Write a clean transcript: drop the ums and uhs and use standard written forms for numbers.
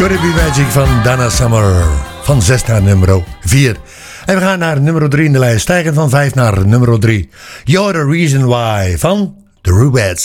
Could It Be Magic van Donna Summer. Van 6 naar nummer 4. En we gaan naar nummer 3 in de lijst. Stijgen van 5 naar nummer 3. You're the Reason Why van The Rubettes.